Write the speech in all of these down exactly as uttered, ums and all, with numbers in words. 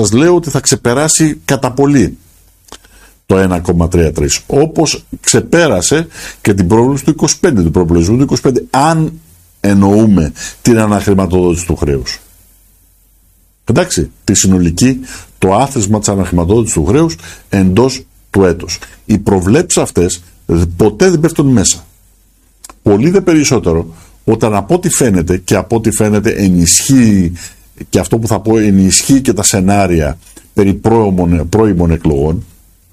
σας λέω ότι θα ξεπεράσει κατά πολύ το ένα κόμμα τριάντα τρία, όπως ξεπέρασε και την πρόβλεψη του είκοσι πέντε, του προπολογισμού του είκοσι πέντε, αν εννοούμε την αναχρηματοδότηση του χρέους. Εντάξει, τη συνολική, το άθροισμα της αναχρηματοδότησης του χρέους εντός του έτους. Οι προβλέψεις αυτές ποτέ δεν πέφτουν μέσα. Πολύ δε περισσότερο όταν από ό,τι φαίνεται και από ό,τι φαίνεται ενισχύει, και αυτό που θα πω ενισχύει και τα σενάρια περί πρώιμων, πρώιμων εκλογών,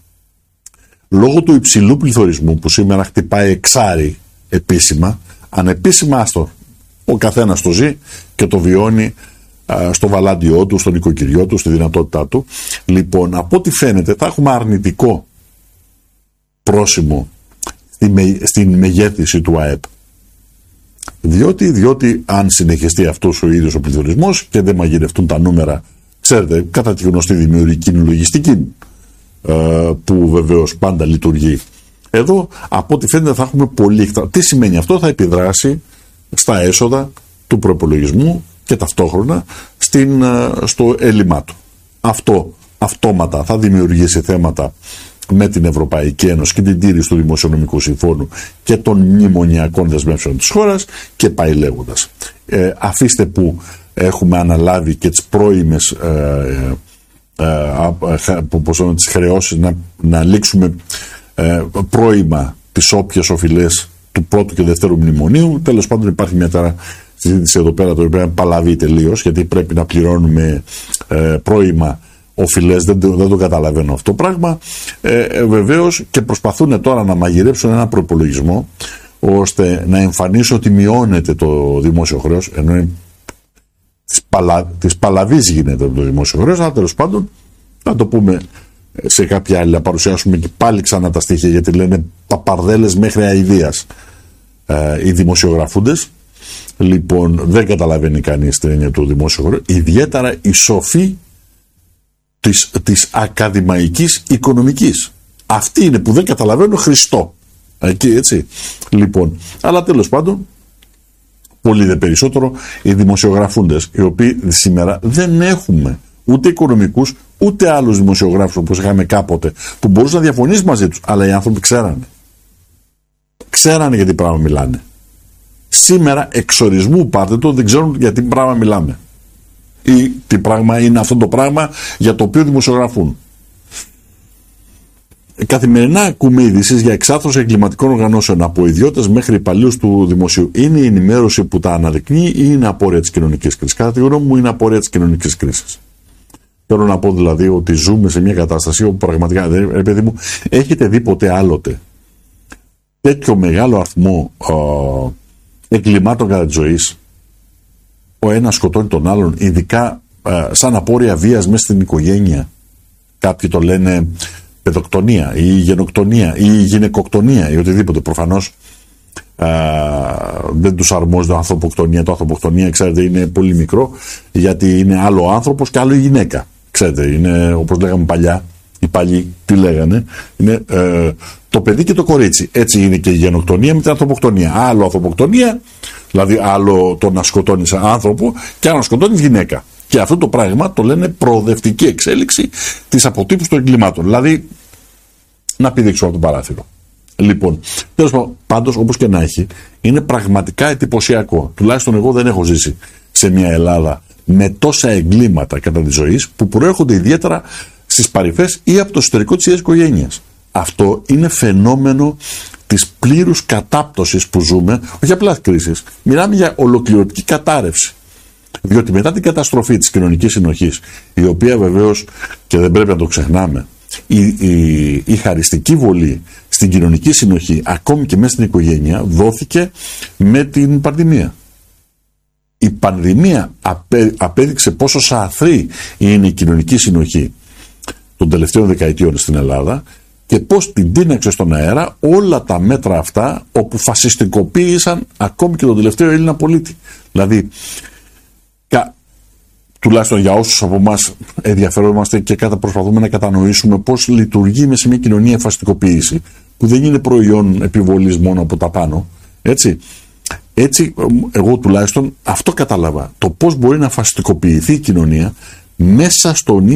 λόγω του υψηλού πληθωρισμού που σήμερα χτυπάει εξάρι επίσημα, ανεπίσημα άστο, ο καθένας το ζει και το βιώνει α, στο βαλάντιό του, στον οικοκυριό του, στη δυνατότητά του. Λοιπόν, από ό,τι φαίνεται θα έχουμε αρνητικό πρόσημο στη με, στην μεγέθυνση του ΑΕΠ. Διότι, διότι αν συνεχιστεί αυτός ο ίδιος ο πληθωρισμός και δεν μαγειρευτούν τα νούμερα, ξέρετε, κατά τη γνωστή δημιουργική λογιστική, ε, που βεβαίως πάντα λειτουργεί. Εδώ, από ό,τι φαίνεται, θα έχουμε πολύ. Τι σημαίνει αυτό? Θα επιδράσει στα έσοδα του προπολογισμού και ταυτόχρονα στην, στο έλλειμμά του. Αυτό αυτόματα θα δημιουργήσει θέματα με την Ευρωπαϊκή Ένωση και την τήρηση του Δημοσιονομικού Συμφώνου και των μνημονιακών δεσμεύσεων της χώρας και πάει λέγοντας. Ε, αφήστε που έχουμε αναλάβει και τις πρώιμες ε, ε, ε, ε, τις χρεώσεις να, να λήξουμε ε, πρώιμα τις όποιες οφειλές του πρώτου και δευτέρου μνημονίου. Τέλος πάντων υπάρχει μια τώρα συζήτηση εδώ πέρα, το οποίο παλαβεί τελείως, γιατί πρέπει να πληρώνουμε ε, πρώιμα οφειλές, δεν, δεν το καταλαβαίνω αυτό το πράγμα. Ε, ε, βεβαίως και προσπαθούν τώρα να μαγειρέψουν ένα προϋπολογισμό ώστε να εμφανίσουν ότι μειώνεται το δημόσιο χρέος, ενώ της, παλα, της παλαβής γίνεται το δημόσιο χρέος, αλλά τέλος πάντων να το πούμε σε κάποια άλλη, να παρουσιάσουμε και πάλι ξανά τα στοιχεία, γιατί λένε παπαρδέλες μέχρι αηδίας ε, οι δημοσιογραφούντες. Λοιπόν, δεν καταλαβαίνει κανείς την έννοια του δημόσιου χρέους, ιδιαίτερα οι σοφοί της, της ακαδημαϊκής οικονομικής. Αυτοί είναι που δεν καταλαβαίνουν Χριστό. Εκεί, έτσι. Λοιπόν, αλλά τέλος πάντων, πολύ δε περισσότερο οι δημοσιογραφούντες, οι οποίοι σήμερα δεν έχουμε ούτε οικονομικούς ούτε άλλους δημοσιογράφους όπως είχαμε κάποτε, που μπορούσαν να διαφωνήσει μαζί τους, αλλά οι άνθρωποι ξέρανε. Ξέρανε για τι πράγμα μιλάνε. Σήμερα εξορισμού πάρτε το, δεν ξέρουν για τι πράγμα μιλάμε. Ή τι πράγμα είναι αυτό το πράγμα για το οποίο δημοσιογραφούν. Καθημερινά ακούμε ειδήσεις για εξάρθρωση εγκληματικών οργανώσεων από ιδιώτες μέχρι υπαλλήλους του δημοσίου. Είναι η ενημέρωση που τα αναδεικνύει ή είναι απόρρια της κοινωνικής κρίσης? Κατά τη γνώμη μου, είναι απόρρια της κοινωνικής κρίσης. Θέλω να πω δηλαδή ότι ζούμε σε μια κατάσταση όπου πραγματικά, ρε παιδί μου, έχετε δει ποτέ άλλοτε τέτοιο μεγάλο αριθμό ε, εγκλημάτων κατά τη ζωή? Ο ένας σκοτώνει τον άλλον, ειδικά ε, σαν απόρρια βίας μέσα στην οικογένεια. Κάποιοι το λένε παιδοκτονία ή γενοκτονία ή γυναικοκτονία ή οτιδήποτε. Προφανώς ε, δεν τους αρμόζει το ανθρωποκτονία. Το ανθρωποκτονία, ξέρετε, είναι πολύ μικρό, γιατί είναι άλλο άνθρωπος και άλλο η γυναίκα. Ξέρετε, είναι όπως λέγαμε παλιά, οι παλιοί τι λέγανε, είναι ε, το παιδί και το κορίτσι. Έτσι είναι και η γενοκτονία με την ανθρωποκτονία. Άλλο ανθρωποκτονία, δηλαδή άλλο το να σκοτώνεις άνθρωπο και άλλο να σκοτώνεις γυναίκα. Και αυτό το πράγμα το λένε προοδευτική εξέλιξη της αποτύπωσης των εγκλημάτων. Δηλαδή, να πηδήξω από το παράθυρο. Λοιπόν, τέλος πάντων, πάντως όπως και να έχει, είναι πραγματικά εντυπωσιακό. Τουλάχιστον εγώ δεν έχω ζήσει σε μια Ελλάδα με τόσα εγκλήματα κατά τη ζωή που προέρχονται ιδιαίτερα στις παρυφές ή από το εσωτερικό της ίδιας οικογένειας. Αυτό είναι φαινόμενο της πλήρους κατάπτωσης που ζούμε, όχι απλά κρίσης. Μιλάμε για ολοκληρωτική κατάρρευση. Διότι μετά την καταστροφή της κοινωνικής συνοχής, η οποία βεβαίως και δεν πρέπει να το ξεχνάμε, η, η, η χαριστική βολή στην κοινωνική συνοχή, ακόμη και μέσα στην οικογένεια, δόθηκε με την πανδημία. Η πανδημία απέ, απέδειξε πόσο σαθρή είναι η κοινωνική συνοχή των τελευταίων δεκαετιών στην Ελλάδα και πώς την τίναξε στον αέρα όλα τα μέτρα αυτά, όπου φασιστικοποίησαν ακόμη και τον τελευταίο Έλληνα πολίτη. Δηλαδή, κα, τουλάχιστον για όσους από εμάς ενδιαφερόμαστε και κατά προσπαθούμε να κατανοήσουμε πώς λειτουργεί μέσα σε μια κοινωνία η φασιστικοποίηση, που δεν είναι προϊόν επιβολής μόνο από τα πάνω, έτσι. Έτσι, εγώ τουλάχιστον αυτό κατάλαβα. Το πώς μπορεί να φασιστικοποιηθεί η κοινωνία μέσα στον